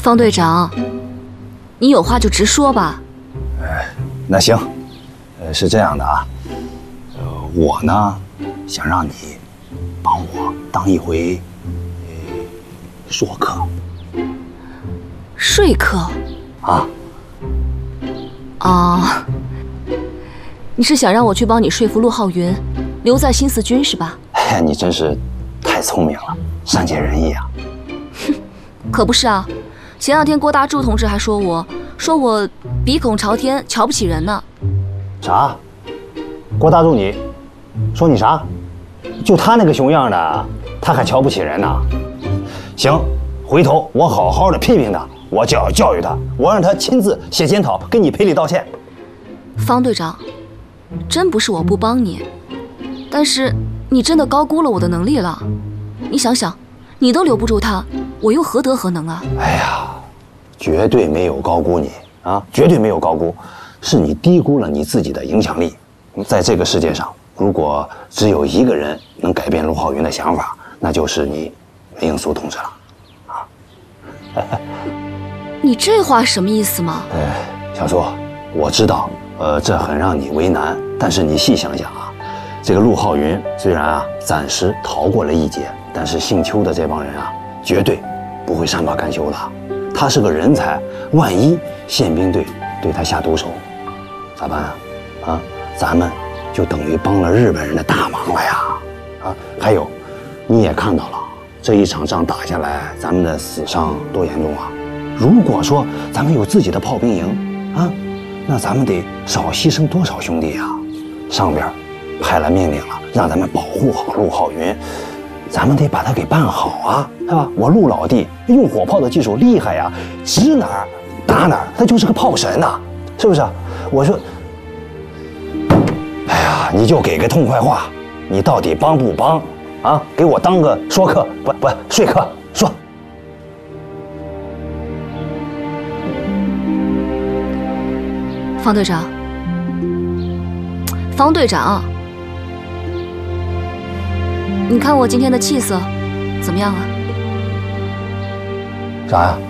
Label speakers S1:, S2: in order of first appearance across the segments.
S1: 方队长，你有话就直说吧。
S2: 那行，是这样的啊，我呢想让你帮我当一回说客。
S1: 说客？
S2: 啊？
S1: 啊，你是想让我去帮你说服陆浩云留在新四军是吧？
S2: 哎，你真是太聪明了，善解人意啊！
S1: 哼，可不是啊，前两天郭大柱同志还说我鼻孔朝天，瞧不起人呢。
S2: 啥？郭大柱你说你啥？就他那个熊样的，他还瞧不起人呢？行，回头我好好的批评他，我教育他，我让他亲自写检讨，跟你赔礼道歉。
S1: 方队长，真不是我不帮你，但是你真的高估了我的能力了。你想想，你都留不住他，我又何德何能啊？
S2: 哎呀，绝对没有高估你啊，绝对没有高估，是你低估了你自己的影响力。在这个世界上，如果只有一个人能改变陆浩云的想法，那就是你梅应苏同志了。
S1: 你这话什么意思吗？
S2: 小苏，我知道，这很让你为难，但是你细想想啊，这个陆浩云虽然啊暂时逃过了一劫，但是姓邱的这帮人啊，绝对不会善罢甘休的。他是个人才，万一宪兵队对他下毒手，咋办啊？啊，咱们就等于帮了日本人的大忙了呀！啊，还有，你也看到了，这一场仗打下来，咱们的死伤多严重啊！如果说咱们有自己的炮兵营啊，那咱们得少牺牲多少兄弟啊！上边派了命令了，让咱们保护好陆浩云，咱们得把他给办好啊，是吧？我陆老弟用火炮的技术厉害呀，指哪儿打哪儿，他就是个炮神呐，是不是？我说，哎呀，你就给个痛快话，你到底帮不帮啊？给我当个说客，不说客，说。
S1: 方队长，方队长，你看我今天的气色怎么样啊？
S2: 啥呀？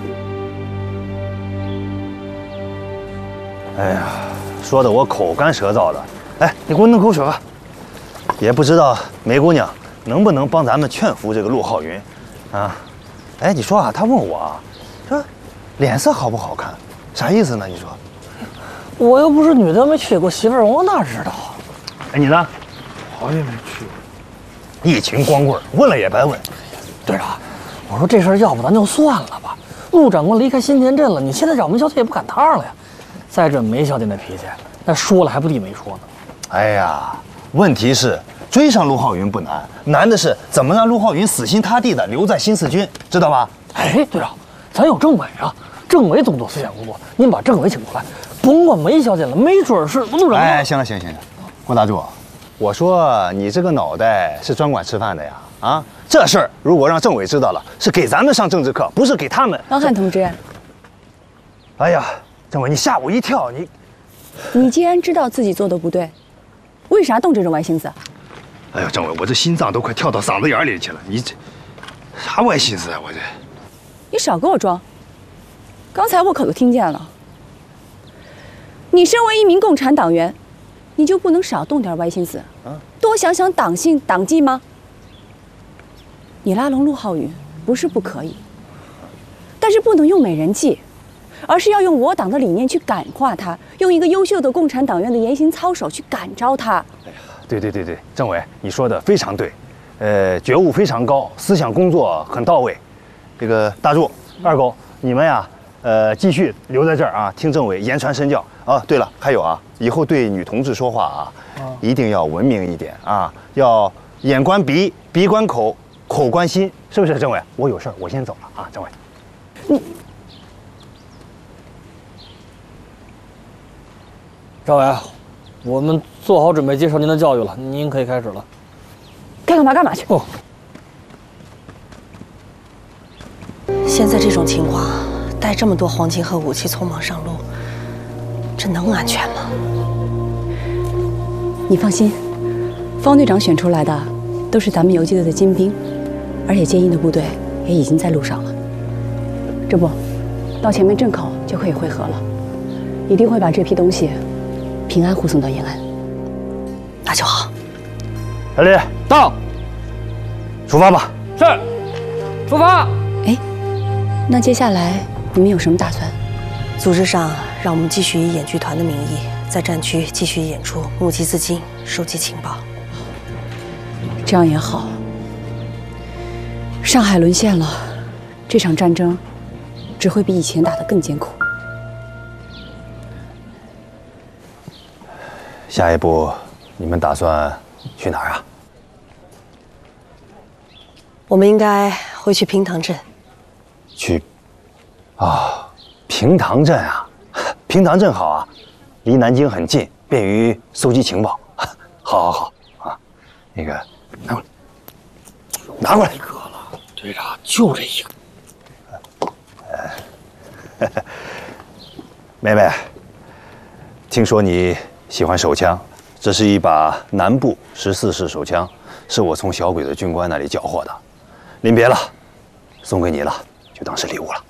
S2: 哎呀，说的我口干舌燥的。哎，你给我弄口水吧。也不知道梅姑娘能不能帮咱们劝服这个陆浩云，啊？哎，你说啊，他问我啊，说脸色好不好看，啥意思呢？你说？
S3: 我又不是女的，没娶过媳妇儿，我哪知道？
S2: 哎，你呢？
S4: 我也没去。
S2: 一群光棍，问了也白问。
S3: 队长，我说这事儿要不咱就算了吧。陆长官离开新田镇了，你现在找梅小姐也不赶趟了呀。再这梅小姐那脾气，那说了还不抵没说呢。
S2: 哎呀，问题是追上陆浩云不难，难的是怎么让陆浩云死心塌地的留在新四军，知道吧？
S3: 哎，队长，咱有政委啊，政委总做思想工作，您把政委请过来。甭管梅小姐了，没准是陆长官。
S2: 哎，行了，郭大柱，我说你这个脑袋是专管吃饭的呀？啊，这事儿如果让政委知道了，是给咱们上政治课，不是给他们。
S5: 王翰同志，
S2: 哎呀，政委，你吓我一跳，
S5: 你既然知道自己做的不对，为啥动这种歪心思？
S2: 哎呀，政委，我这心脏都快跳到嗓子眼里去了，你这啥歪心思啊？我这，
S5: 你少给我装！刚才我可都听见了。你身为一名共产党员，你就不能少动点歪心思，多想想党性党纪吗？你拉拢陆浩云不是不可以，但是不能用美人计，而是要用我党的理念去感化他，用一个优秀的共产党员的言行操守去感召他。
S2: 哎呀，对，政委，你说的非常对，觉悟非常高，思想工作很到位。这个大柱、二狗，你们呀，继续留在这儿啊，听政委言传身教。啊，对了，还有啊，以后对女同志说话啊，一定要文明一点啊，要眼观鼻，鼻观口，口观心，是不是，政委？我有事儿，我先走了啊，政委。
S3: 赵委，我们做好准备接受您的教育了，您可以开始了。
S5: 该干嘛干嘛去。
S3: 哦。
S6: 现在这种情况，带这么多黄金和武器匆忙上路。这能安全吗？
S5: 你放心，方队长选出来的都是咱们游击队的精兵，而且接应的部队也已经在路上了。这不， 到前面镇口就可以会合了。一定会把这批东西平安护送到延安。
S6: 那就好。
S2: 小李，到，出发吧。
S3: 是，出发。
S5: 哎，那接下来你们有什么打算？
S6: 组织上让我们继续以演剧团的名义，在战区继续演出，募集资金，收集情报。
S5: 这样也好。上海沦陷了，这场战争只会比以前打得更艰苦。
S2: 下一步你们打算去哪儿啊？
S6: 我们应该会去平塘镇。
S2: 去，平塘镇啊，平塘镇好啊，离南京很近，便于搜集情报。好啊，那个拿过来。
S3: 个了，队长，就这一个。
S2: 妹妹，听说你喜欢手枪，这是一把南部14式手枪，是我从小鬼的军官那里缴获的，临别了，送给你了，就当是礼物了。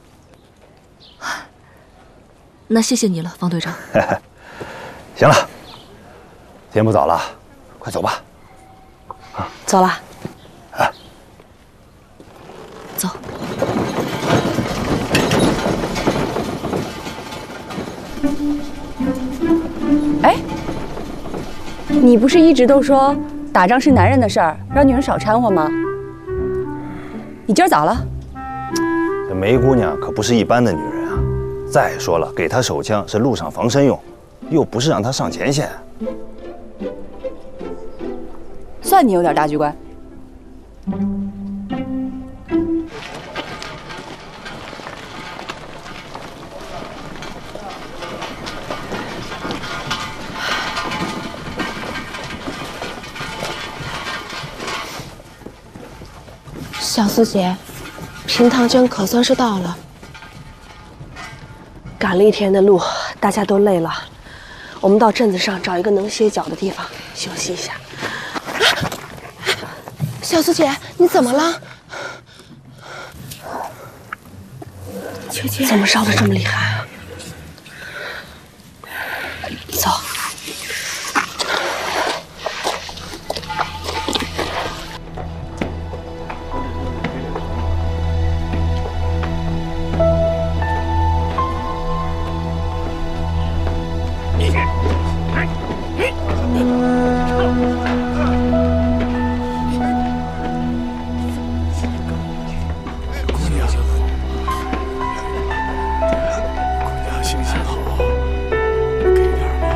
S1: 那谢谢你了，方队长。
S2: 行了，天不早了，快走吧。
S6: 走了。
S1: 走。
S5: 哎，你不是一直都说打仗是男人的事儿，让女人少掺和吗？你今儿咋了？
S2: 这梅姑娘可不是一般的女人啊！再说了，给她手枪是路上防身用，又不是让她上前线。
S5: 算你有点大局观。
S4: 小四姐，平塘镇可算是到了。
S6: 赶了一天的路，大家都累了，我们到镇子上找一个能歇脚的地方休息一下。
S4: 小四姐，你怎么了？
S6: 怎么烧得这么厉害？